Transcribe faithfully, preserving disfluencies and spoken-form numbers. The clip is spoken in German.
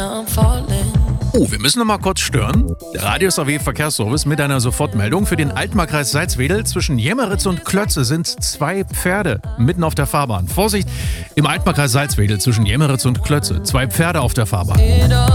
Oh, wir müssen noch mal kurz stören. Der Radius A W Verkehrsservice mit einer Sofortmeldung. Für den Altmarkkreis Salzwedel zwischen Jemmeritz und Klötze sind zwei Pferde mitten auf der Fahrbahn. Vorsicht, im Altmarkkreis Salzwedel zwischen Jemmeritz und Klötze. Zwei Pferde auf der Fahrbahn.